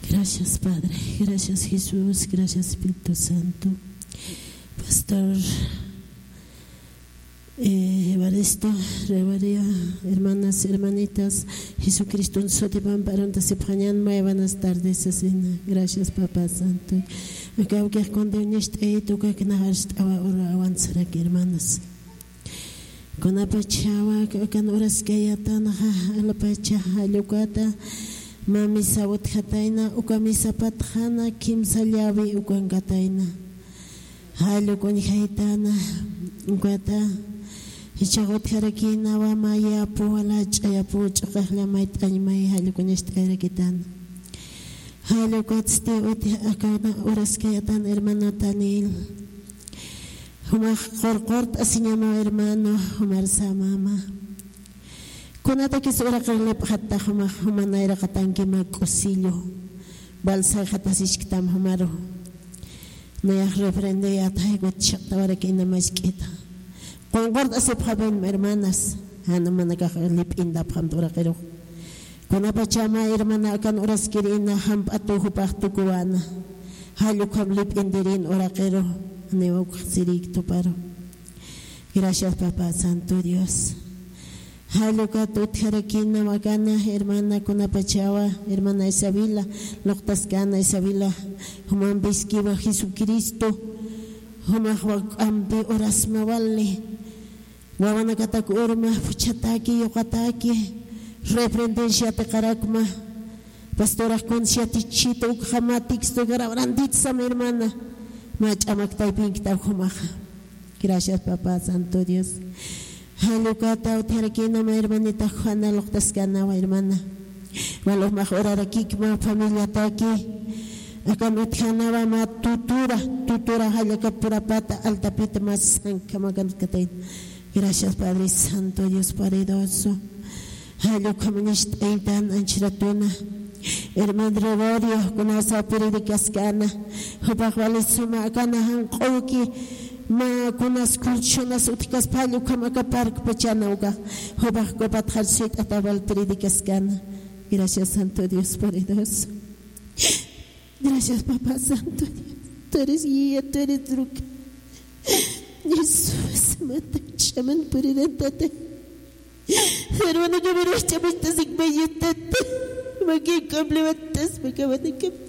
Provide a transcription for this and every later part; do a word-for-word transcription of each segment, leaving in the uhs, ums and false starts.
Gracias, Padre. Gracias, Jesús. Gracias, Espíritu Santo. Pastor eh, Evaristo, Revaría, hermanas, hermanitas, Jesucristo, un sotipan para un tasipañán. Muy buenas tardes, asina. Gracias, Papá Santo. Acabo que con de un este, toca que nahast ahora avanzar aquí, hermanas. Con la pachawa, con horas que ya tan a la pachaja, lucata. Mami sawat hataina ukami sapat hana kim salyawi ukang kataina halo kon haitana ukata hichagot harakina wa maya po wala chaya po chakahla may tanimay halo kon istera kitan halo kotste uti akana oras kayatan hermano Tanil humah korkort asinyama hermano humar sa mama Kunata que sura kalep hatta huma huma naira katangi ma cosillo balsa hata sishktam humaro naya reprende ya tai got chakta wara que ina maskita con guard asep haben hermanas hana manaka lip inda phamdura kero kunapa chama hermana akan oras kirina ham atu hupahtu kuwana halu kam lip indirin ora kero newa sirik tu paro. Gracias, Papá Santo Dios. Haluka tutjarakina magana hermana kunapachawa hermana Isabela loktaskana Isabela human biskiwa Jesucristo humahwag ambi oras mawali wawana katak urma fuchataki yokataki reprendencia te karakma pastora consciati chito ukamatik sto garabrandit sam hermana machamak taipink ta humaha. Gracias, Papá Santo Dios. Halukata uterakina ma hermanita Juana loktaskana wa hermana walos mejorara kikma familia taki akan uthana wa ma tutura tutura halaka pura pata altapita mas kamagan katain. Gracias, Padre Santo Dios paridoso. Halukamanist aidan anchiratuna hermano Revorio kunasa peridicaskana hubahwali suma akana hanqoki ma kunas kulchunas utikas palu kama kapark pachanauga hobak kopat harsit atabal predicaskana. Gracias, Santo Dios poridoso. Gracias, Papá Santo Dios. Tú eres guía, tú eres druga. Jesús, mata chaman poridentate. Hermano que me lo chamista sin mayutate. Ma que complementas, me acaban de cambiar.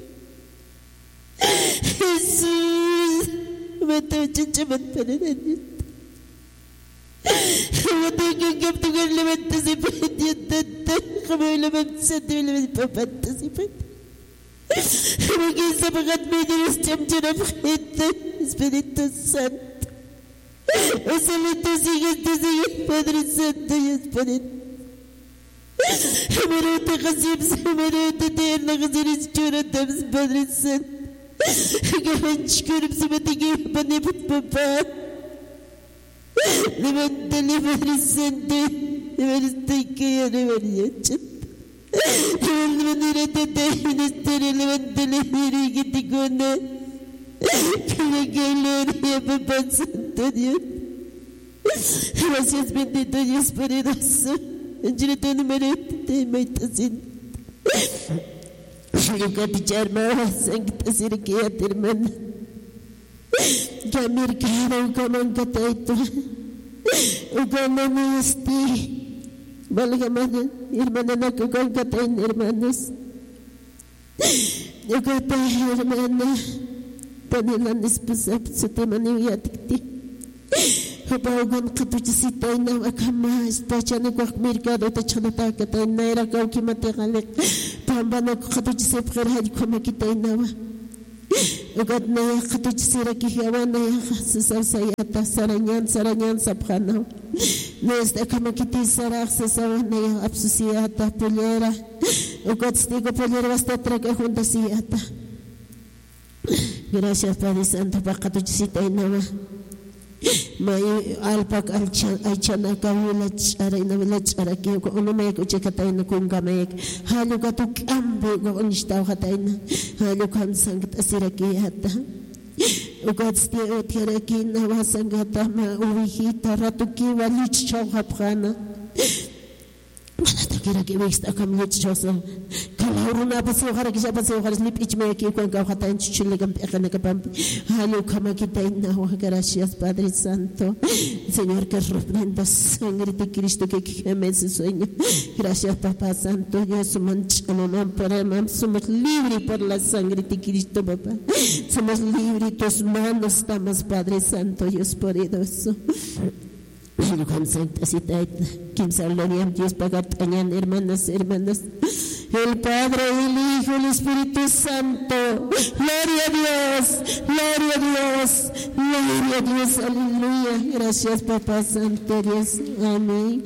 Jesús. Mata chacha mata nani. Mata que capto que levanta se pende tata. Como levanta se te levanta papata se pende. Como que se pagat me de los chamchera gente. Espíritu Santo. Osalito sigue te sigue Padre Santo y Espíritu. Meruta kasib se meruta te na kasiris chura tabs Padre Santo. Gahanchkurup sebatigay panipot papa. Levantale Padre Santo. Levantai kaya levantachat. Levantai tata ministere levantale hirigitikona. Kaya gloria Papá Santo Dios. Gracias bendito Dios poderoso. Angelito número te maitasin. Lugati charma sangta sirkia termana. Kamir kara ukaman kataito. Ukaman este. Valgamana hermana nakukan katain hermanos. Ukata hermana. Panilan esposa sutemani yatikti. Habagan katuchisita na akama stachana kwa mercado tachanata kata naira kau kimategalik pambana katuchisip kharhaj kuma kitainawa ugad na katuchisira kihawa na sasayata saranyan saranyan sabkhana nesta kama kitisara sasawa na absusiyata polera ugad stigo polera basta traka junta siyata. Gracias, Padre Santo, para katuchisita inawa may alpak alchana kawila chara ina wila chara ki ko ono may ko chekatay na kung kamay halu ka to kambe ko onishtaw katay na halu kan sangat asira ki hata ugad sti otira ki na wasangata ma uwihita ratu ki walich chaw hapkhana mana takira ki wista kam lich chaw sa Lauruna pasi ojar que ya pasi ojar slip ich me aquí con caujata en chichile que pejana que pampi. Halo kama kita inna gracias Padre Santo. Señor, que reprenda sangre de Cristo que queme ese sueño. Gracias Papá Santo. Dios manchano man para man. Somos libres por la sangre de Cristo Papá. Somos libres, tus manos estamos Padre Santo. Dios por eso. Con Santa Cita, quien salvaría Dios pagar tañan hermanas, hermanas. El Padre, el Hijo, el Espíritu Santo. Gloria a Dios, gloria a Dios, gloria a Dios, aleluya. Gracias, Papá Santo Dios. Amén.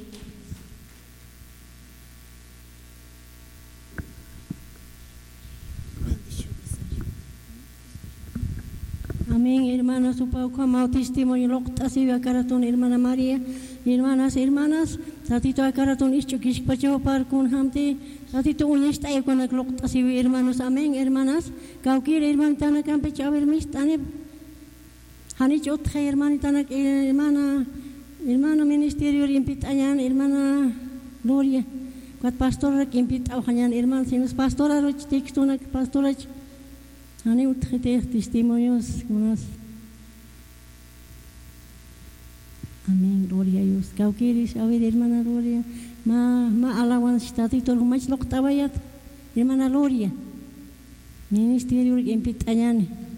Amén, hermanas, su pauco amado testimonio, locta si ve a caratón, hermana María, hermanas, hermanas, tatito a caratón, isto que es pacho par con hamte, tatito un está con la locta si ve, hermanos, amén, hermanas, cauquir, hermanita, campecha, a ver, mis tane, hanichot, hermanita, hermana, hermano ministerio, impitayan, hermana Gloria, cuat pastora que impita, ojañan, hermanos, si nos pastora, roch, textona, pastora, Ani utjete testimonios unas. Amén, gloria a Dios. Cauqueris, a ver, hermana Gloria, ma ma alabanza tatito lumach loktabayat, hermana Gloria. Ministerio que impitayan.